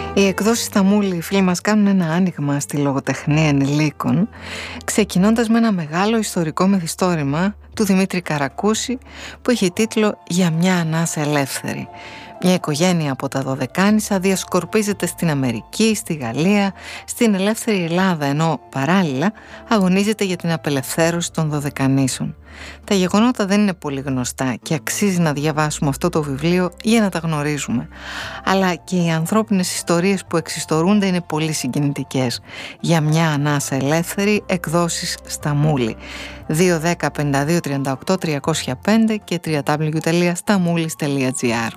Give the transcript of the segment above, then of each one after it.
Οι εκδόσεις Σταμούλη, οι φίλοι μας, κάνουν ένα άνοιγμα στη λογοτεχνία ενηλίκων, ξεκινώντας με ένα μεγάλο ιστορικό μυθιστόρημα του Δημήτρη Καρακούση που έχει τίτλο «Για μια ανάσα ελεύθερη». Μια οικογένεια από τα Δωδεκάνησα διασκορπίζεται στην Αμερική, στη Γαλλία, στην ελεύθερη Ελλάδα, ενώ παράλληλα αγωνίζεται για την απελευθέρωση των Δωδεκανήσων. Τα γεγονότα δεν είναι πολύ γνωστά και αξίζει να διαβάσουμε αυτό το βιβλίο για να τα γνωρίζουμε. Αλλά και οι ανθρώπινες ιστορίες που εξιστορούνται είναι πολύ συγκινητικές. Για μια ανάσα ελεύθερη, εκδόσεις Σταμούλη. 210-52-38-305 και www.stamoulis.gr.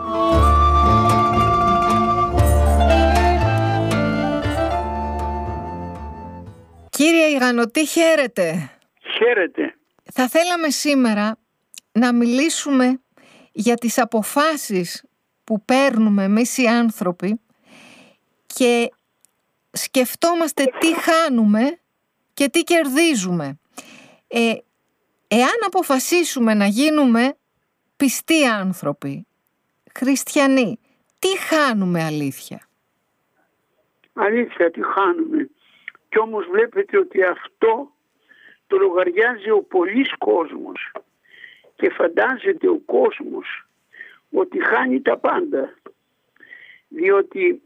Κύριε Ιγανωτή, χαίρετε. Χαίρετε. Θα θέλαμε σήμερα να μιλήσουμε για τις αποφάσεις που παίρνουμε εμείς οι άνθρωποι και σκεφτόμαστε τι χάνουμε και τι κερδίζουμε. Εάν αποφασίσουμε να γίνουμε πιστοί άνθρωποι, χριστιανοί, τι χάνουμε αλήθεια? Αλήθεια, τι χάνουμε? Κι όμως βλέπετε ότι αυτό το λογαριάζει ο πολύς κόσμος και φαντάζεται ο κόσμος ότι χάνει τα πάντα, διότι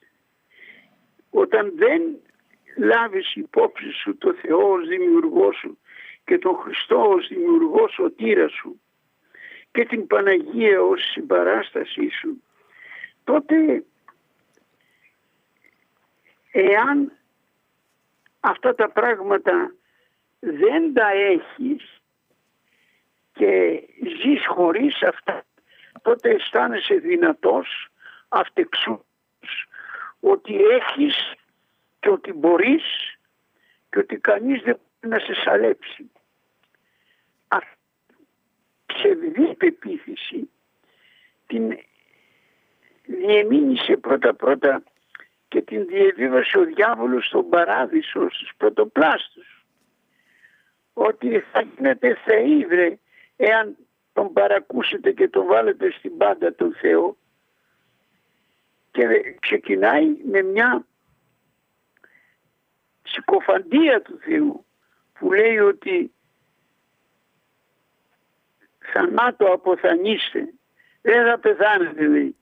όταν δεν λάβεις υπόψη σου το Θεό ως δημιουργό σου και τον Χριστό ως δημιουργό σωτήρα σου και την Παναγία ως συμπαράστασή σου, τότε εάν αυτά τα πράγματα δεν τα έχεις και ζεις χωρίς αυτά, τότε αισθάνεσαι δυνατός, αυτεξούς, ότι έχεις και ότι μπορείς και ότι κανείς δεν μπορεί να σε σαλέψει. Αυτή η ψευδή πεποίθηση την διεμήνυσε πρώτα και την διαβίβασε ο διάβολος στον παράδεισο, στους πρωτοπλάστους, ότι θα γίνετε θεοί βρε, εάν τον παρακούσετε και τον βάλετε στην πάντα τον Θεό. Και ξεκινάει με μια συκοφαντία του Θεού που λέει ότι θανάτω αποθανείστε, δεν θα πεθάνετε, λέει.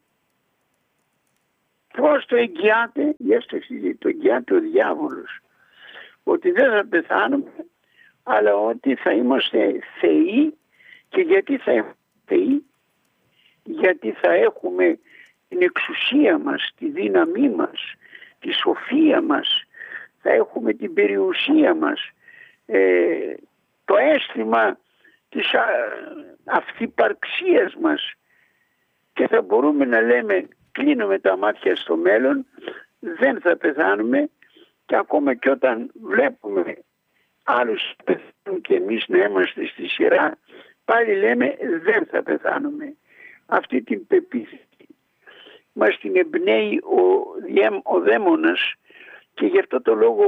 Πώς το εγγυάται? Το εγγυάται ο διάβολος, ότι δεν θα πεθάνουμε, αλλά ότι θα είμαστε θεοί. Και γιατί θα είμαστε θεοί? Γιατί θα έχουμε την εξουσία μας, τη δύναμή μας, τη σοφία μας, θα έχουμε την περιουσία μας, το αίσθημα της αυθυπαρξίας μας και θα μπορούμε να λέμε κλείνουμε τα μάτια στο μέλλον, δεν θα πεθάνουμε, και ακόμα και όταν βλέπουμε άλλους πεθάνουν και εμείς να είμαστε στη σειρά, πάλι λέμε δεν θα πεθάνουμε. Αυτή την πεποίθηση μας την εμπνέει ο δαίμονας και γι' αυτό το λόγο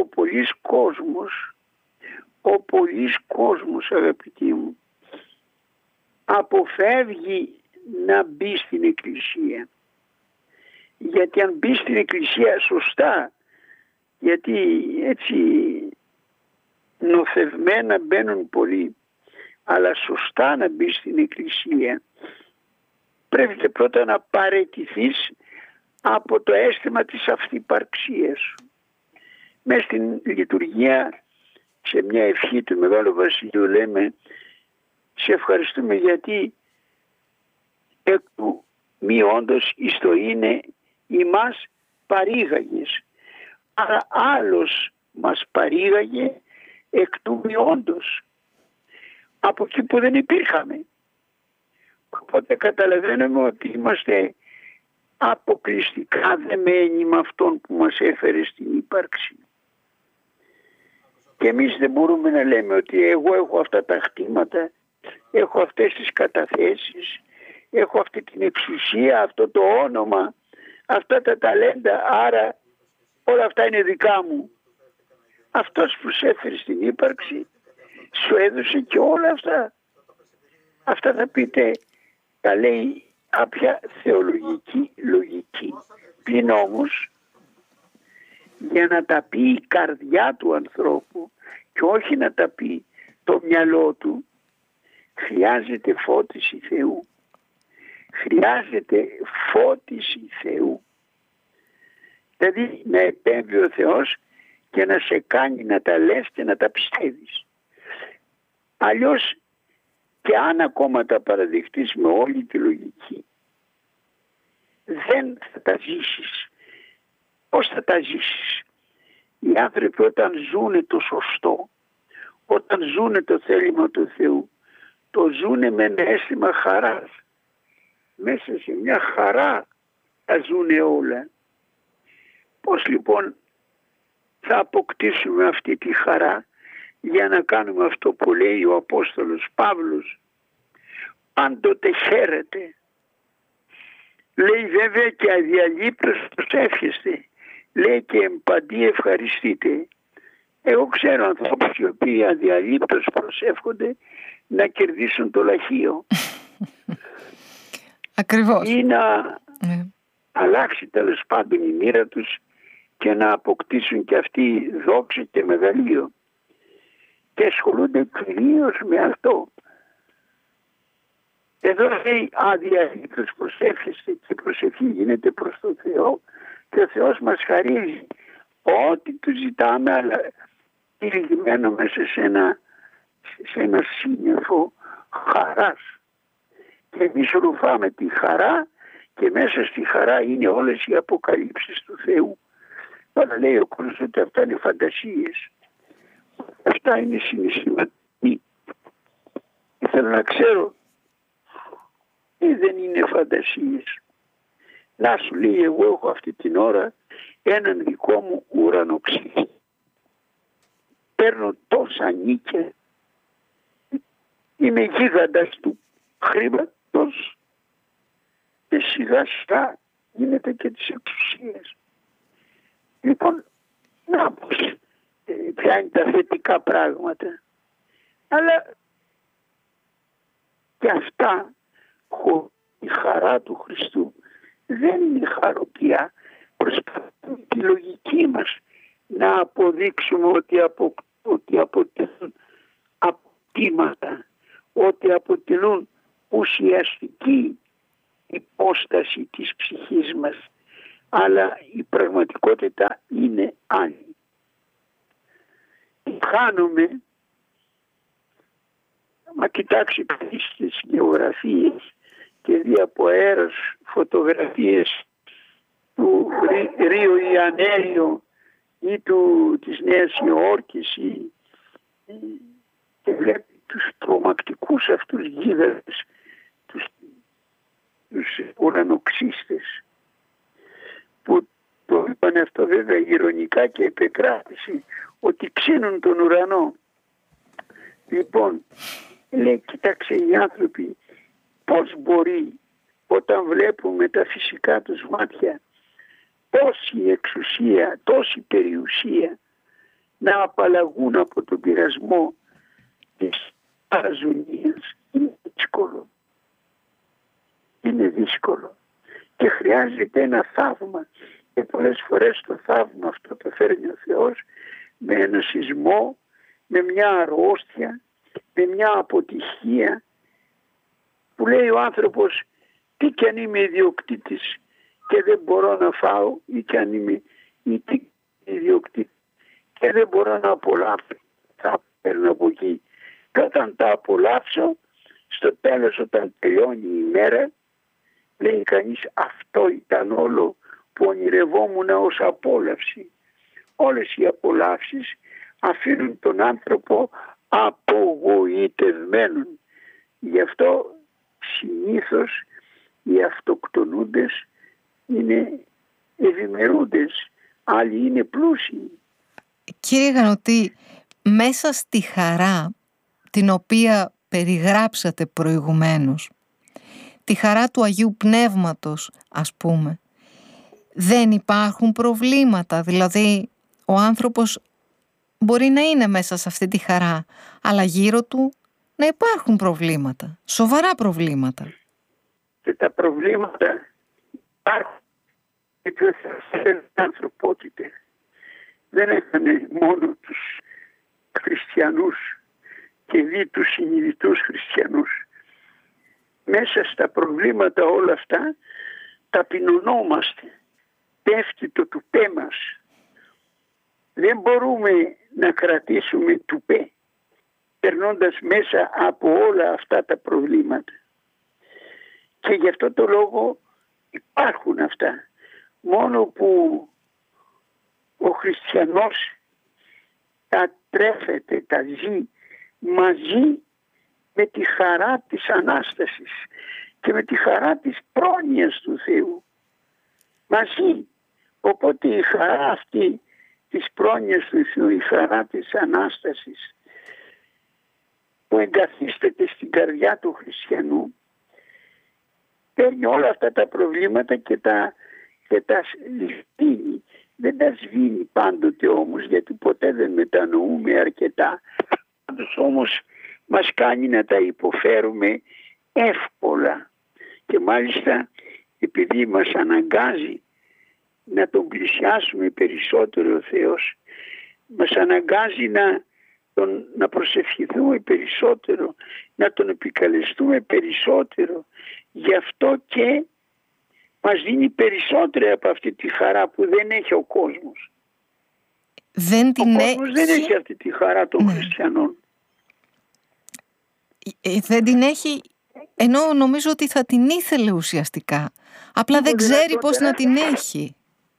ο πολύς κόσμος αγαπητοί μου αποφεύγει να μπει στην εκκλησία. Γιατί αν μπει στην εκκλησία σωστά, γιατί έτσι νοθευμένα μπαίνουν πολλοί, αλλά σωστά να μπει στην εκκλησία, πρέπει πρώτα να παραιτηθείς από το αίσθημα της αυθυπαρξίας σου. Μες στην λειτουργία, σε μια ευχή του Μεγάλου Βασιλείου λέμε σε ευχαριστούμε γιατί εκ του μη όντως εις το είναι ημάς παρήγαγες. Άρα άλλος μας παρήγαγε εκ του μη όντως, από εκεί που δεν υπήρχαμε. Οπότε καταλαβαίνουμε ότι είμαστε αποκλειστικά δεμένοι με αυτόν που μας έφερε στην ύπαρξη. Και εμείς δεν μπορούμε να λέμε ότι εγώ έχω αυτά τα χτήματα, έχω αυτές τις καταθέσεις, έχω αυτή την εξουσία, αυτό το όνομα, αυτά τα ταλέντα, άρα όλα αυτά είναι δικά μου. Αυτός που σε έφερε στην ύπαρξη σου έδωσε και όλα αυτά. Αυτά θα πείτε, τα λέει άπια θεολογική λογική. Πλην όμως για να τα πει η καρδιά του ανθρώπου και όχι να τα πει το μυαλό του, χρειάζεται φώτιση Θεού. Χρειάζεται φώτιση Θεού. Δηλαδή να επέμβει ο Θεός και να σε κάνει να τα λες και να τα πιστεύεις. Αλλιώς και αν ακόμα τα παραδεχτείς με όλη τη λογική, δεν θα τα ζήσεις. Πώς θα τα ζήσεις? Οι άνθρωποι όταν ζουνε το σωστό, όταν ζουνε το θέλημα του Θεού, το ζουνε με ένα αίσθημα χαράς. Μέσα σε μια χαρά τα ζουνε όλα. Πώς λοιπόν θα αποκτήσουμε αυτή τη χαρά για να κάνουμε αυτό που λέει ο Απόστολος Παύλος? Πάντοτε χαίρετε. Λέει βέβαια και αδιαλείπτως προσεύχεστε. Λέει και εμπαντή ευχαριστείτε. Εγώ ξέρω ανθρώπους οι οποίοι αδιαλείπτως προσεύχονται να κερδίσουν το λαχείο. Ακριβώς. Ή να αλλάξει τέλος πάντων η μοίρα τους και να αποκτήσουν και αυτοί δόξα και μεγαλείο. Και ασχολούνται κυρίως με αυτό. Εδώ λέει αδιαλείπτως προσεύχεστε και η προσευχή γίνεται προς τον Θεό και ο Θεός μας χαρίζει ό,τι του ζητάμε, αλλά τυλιγμένο μέσα σε ένα σύννεφο χαράς. Και εμείς ρουφάμε τη χαρά και μέσα στη χαρά είναι όλες οι αποκαλύψεις του Θεού. Τώρα λέει ο κόσμος ότι αυτά είναι φαντασίες. Αυτά είναι συναισθηματικοί. Ήθελα να ξέρω, δεν είναι φαντασίες. Να σου λέει, εγώ έχω αυτή την ώρα έναν δικό μου ουρανοξύστη. Παίρνω τόσα νίκια. Είμαι γίγαντας του χρήματος και σιγά σιγά γίνεται και της εξουσίας. Λοιπόν, να πως ποια είναι τα θετικά πράγματα. Αλλά και αυτά η χαρά του Χριστού δεν είναι χαροπιά. Προσπαθούμε τη λογική μας να αποδείξουμε ότι αποτελούν αποτήματα, ότι αποτελούν ουσιαστική υπόσταση της ψυχής μας. Αλλά η πραγματικότητα είναι άλλη. Χάνουμε, μα κοιτάξει τις γεωγραφίες και δει από αέρας φωτογραφίες του Ρίο Ιανέριο ή της Νέας Υόρκης και βλέπει τους τρομακτικούς αυτούς γίγαντες, τους ουρανοξύστες, που το είπαν αυτό βέβαια ηρωνικά και επεκράτηση, ότι ξύνουν τον ουρανό. Λοιπόν, λέει, κοίταξε οι άνθρωποι πώς μπορεί όταν βλέπουν με τα φυσικά τους μάτια τόση εξουσία, τόση περιουσία να απαλλαγούν από τον πειρασμό της παραζωνίας. Είναι δύσκολο. Είναι δύσκολο και χρειάζεται ένα θαύμα και πολλές φορές το θαύμα αυτό το φέρνει ο Θεός με ένα σεισμό, με μια αρρώστια, με μια αποτυχία που λέει ο άνθρωπος, τι κι αν είμαι ιδιοκτήτης και δεν μπορώ να φάω, ή κι αν είμαι ιδιοκτήτης και δεν μπορώ να απολαύσω, θα παίρνω από εκεί. Και όταν τα απολαύσω, στο τέλος όταν τελειώνει η μέρα, λέει κανείς, αυτό ήταν όλο που ονειρευόμουν ως απόλαυση. Όλες οι απολαύσεις αφήνουν τον άνθρωπο απογοητευμένον. Γι' αυτό συνήθως οι αυτοκτονούντες είναι ευημερούντες, άλλοι είναι πλούσιοι. Κύριε Γανωτή, μέσα στη χαρά την οποία περιγράψατε προηγουμένως, τη χαρά του Αγίου Πνεύματος ας πούμε, δεν υπάρχουν προβλήματα? Δηλαδή ο άνθρωπος μπορεί να είναι μέσα σε αυτή τη χαρά, αλλά γύρω του να υπάρχουν προβλήματα, σοβαρά προβλήματα. Και τα προβλήματα υπάρχουν. Και ποιος θέλει την ανθρωπότητα. δεν έκανε μόνο τους χριστιανούς και δι τους συνειδητούς χριστιανούς. Μέσα στα προβλήματα όλα αυτά ταπεινωνόμαστε. Πέφτει το τουπέ μας. Δεν μπορούμε να κρατήσουμε τουπέ περνώντας μέσα από όλα αυτά τα προβλήματα. Και γι' αυτό το λόγο υπάρχουν αυτά. Μόνο που ο χριστιανός τα τρέφεται, τα ζει μαζί με τη χαρά της Ανάστασης και με τη χαρά της πρόνοιας του Θεού. Μαζί. Οπότε η χαρά αυτή της πρόνοιας του Θεού, η χαρά της Ανάστασης που εγκαθίσταται στην καρδιά του χριστιανού, παίρνει όλα αυτά τα προβλήματα και τα σβήνει. Δεν τα σβήνει πάντοτε όμως, γιατί ποτέ δεν μετανοούμε αρκετά. Πάντως όμως μας κάνει να τα υποφέρουμε εύκολα. Και μάλιστα επειδή μας αναγκάζει να τον πλησιάσουμε περισσότερο ο Θεός, μας αναγκάζει να προσευχηθούμε περισσότερο, να τον επικαλεστούμε περισσότερο. Γι' αυτό και μας δίνει περισσότερο από αυτή τη χαρά που δεν έχει ο κόσμος. Ο κόσμος δεν έχει αυτή τη χαρά των χριστιανών. Δεν την έχει, ενώ νομίζω ότι θα την ήθελε ουσιαστικά. Απλά δεν ξέρει πώς να την έχει.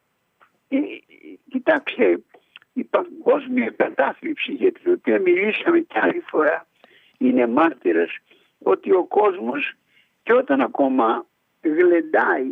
Κοιτάξτε, η παγκόσμια κατάθλιψη για την οποία μιλήσαμε κι άλλη φορά είναι μάρτυρας ότι ο κόσμος, και όταν ακόμα γλεντάει,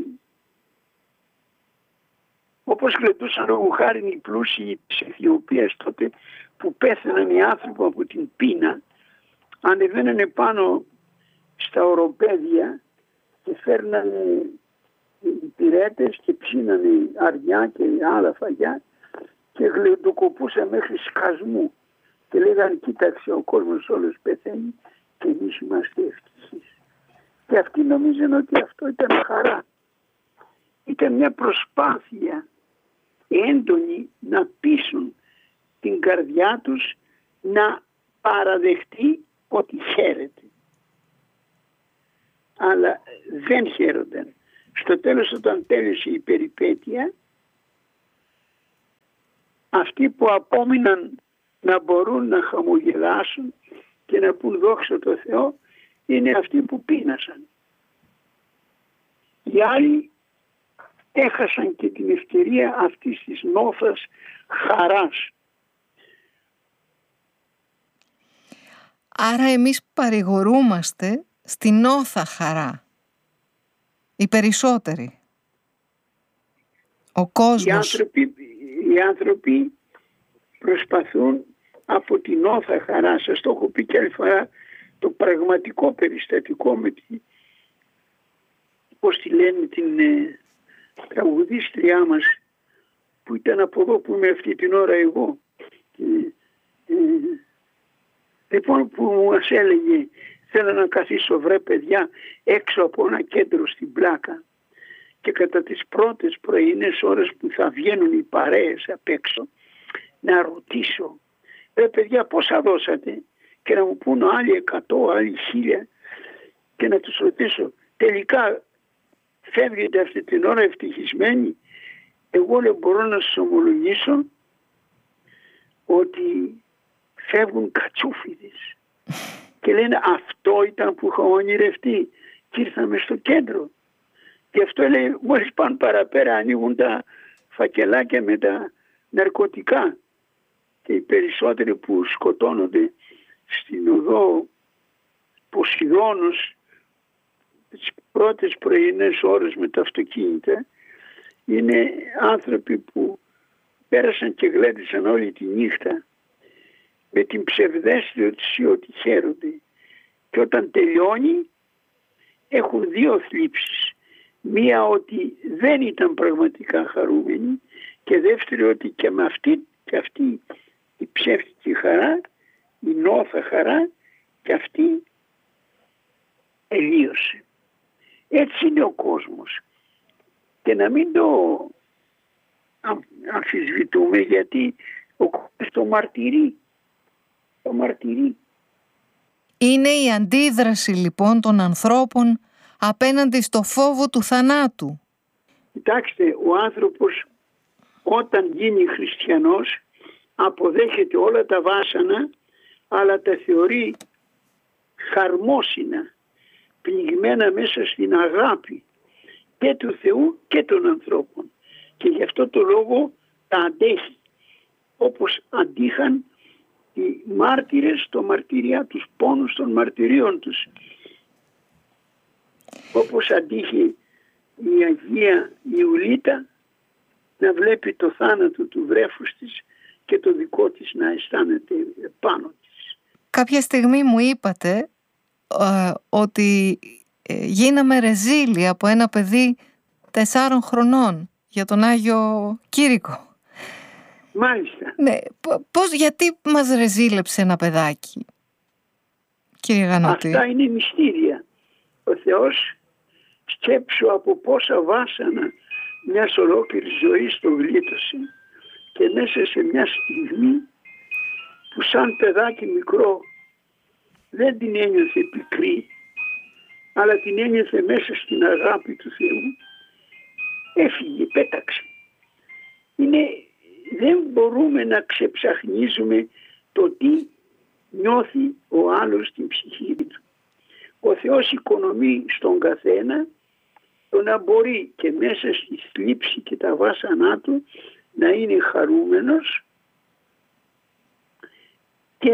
όπως γλεντούσαν λόγω χάριν οι πλούσιοι της Αιθιοπίας τότε που πέθαναν οι άνθρωποι από την πείνα, ανεβαίνανε πάνω στα οροπέδια και φέρνανε πυρέτες και ψήνανε αριά και άλλα φαγιά και γλεντοκοπούσαν μέχρι σκασμού και λέγανε κοίταξε, ο κόσμος όλος πεθαίνει και εμείς είμαστε ευτυχείς. Και αυτοί νομίζαν ότι αυτό ήταν χαρά. Ήταν μια προσπάθεια έντονη να πείσουν την καρδιά τους να παραδεχτεί ότι χαίρεται. Αλλά δεν χαίρονταν. Στο τέλος, όταν τέλειωσε η περιπέτεια, αυτοί που απόμειναν να μπορούν να χαμογελάσουν και να πούν δόξα τω Θεώ είναι αυτοί που πείνασαν. Οι άλλοι έχασαν και την ευκαιρία αυτής της νόθας χαράς. Άρα εμείς παρηγορούμαστε στην νόθα χαρά. Οι περισσότεροι. Ο κόσμος. Οι άνθρωποι προσπαθούν από την νόθα χαρά. Σας το έχω πει και άλλη φορά, το πραγματικό περιστατικό με πώς τη λένε, την τραγουδίστριά μας που ήταν από εδώ που είμαι αυτή την ώρα εγώ. Λοιπόν, που μας έλεγε, θέλω να καθίσω βρε παιδιά έξω από ένα κέντρο στην Πλάκα και κατά τις πρώτες πρωινές ώρες που θα βγαίνουν οι παρέες απ' έξω να ρωτήσω, ρε παιδιά πόσα δώσατε, και να μου πούν άλλοι 100, άλλοι 1000 και να τους ρωτήσω, τελικά φεύγετε αυτή την ώρα ευτυχισμένοι? Εγώ δεν μπορώ να σας ομολογήσω ότι φεύγουν κατσούφιδες και λένε αυτό ήταν που είχα ονειρευτεί και ήρθαμε στο κέντρο. Και αυτό λέει, μόλις πάνε παραπέρα ανοίγουν τα φακελάκια με τα ναρκωτικά και οι περισσότεροι που σκοτώνονται στην οδό Ποσειδώνος τις πρώτες πρωινές ώρες με τα αυτοκίνητα είναι άνθρωποι που πέρασαν και γλέντισαν όλη τη νύχτα με την ψευδαίσθηση ότι χαίρονται, και όταν τελειώνει έχουν δύο θλίψεις. Μία ότι δεν ήταν πραγματικά χαρούμενοι και δεύτερη ότι και με αυτή η ψεύτικη χαρά, η νόθα χαρά, και αυτή τελείωσε. Έτσι είναι ο κόσμος. Και να μην το αμφισβητούμε, γιατί ο κόσμος το μαρτυρεί. Είναι η αντίδραση λοιπόν των ανθρώπων απέναντι στο φόβο του θανάτου. Κοιτάξτε, ο άνθρωπος όταν γίνει χριστιανός αποδέχεται όλα τα βάσανα, αλλά τα θεωρεί χαρμόσυνα, πνιγμένα μέσα στην αγάπη και του Θεού και των ανθρώπων. Και γι' αυτό το λόγο τα αντέχει, όπως αντίχαν οι μάρτυρες το μαρτυριά τους, πόνους των μαρτυρίων τους. Όπως αντίχε η Αγία Ιουλίτα να βλέπει το θάνατο του βρέφους της και το δικό της να αισθάνεται πάνω της. Κάποια στιγμή μου είπατε ότι γίναμε ρεζίλοι από ένα παιδί 4 χρονών για τον Άγιο Κήρυκο. Μάλιστα. Ναι, γιατί μας ρεζίλεψε ένα παιδάκι, κύριε Γανώτη? Αυτά είναι μυστήρια. Ο Θεός, σκέψου από πόσα βάσανα μιας ολόκληρης ζωής το γλίτωσε, και μέσα σε μια στιγμή που σαν παιδάκι μικρό δεν την ένιωθε πικρή, αλλά την ένιωθε μέσα στην αγάπη του Θεού, έφυγε, πέταξε. Δεν μπορούμε να ξεψαχνίζουμε το τι νιώθει ο άλλος στην ψυχή του. Ο Θεός οικονομεί στον καθένα το να μπορεί και μέσα στη θλίψη και τα βάσανά του να είναι χαρούμενος, και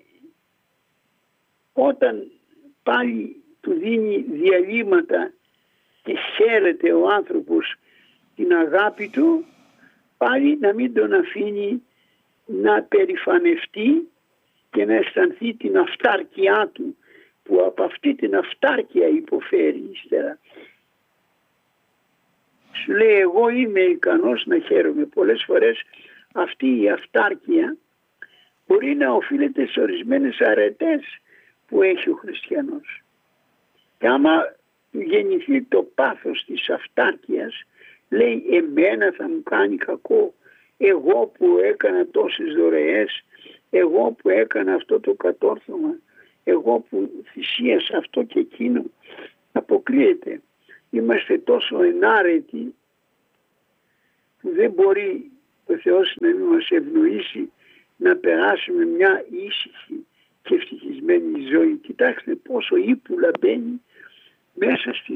όταν πάλι του δίνει διαλύματα και χαίρεται ο άνθρωπος την αγάπη του, πάλι να μην τον αφήνει να περηφανευτεί και να αισθανθεί την αυτάρκειά του, που από αυτή την αυτάρκεια υποφέρει ύστερα. Σου λέει, εγώ είμαι ικανός να χαίρομαι. Πολλές φορές αυτή η αυτάρκεια μπορεί να οφείλεται σε ορισμένες αρετές που έχει ο χριστιανός. Και άμα γεννηθεί το πάθος της αυτάρκειας, λέει, εμένα θα μου κάνει κακό, εγώ που έκανα τόσες δωρεές, εγώ που έκανα αυτό το κατόρθωμα, εγώ που θυσίασα αυτό και εκείνο. Αποκλείεται. Είμαστε τόσο ενάρετοι που δεν μπορεί ο Θεός να μην μας ευνοήσει να περάσουμε μια ήσυχη και ευτυχισμένη ζωή. Κοιτάξτε πόσο ύπουλα μπαίνει μέσα στη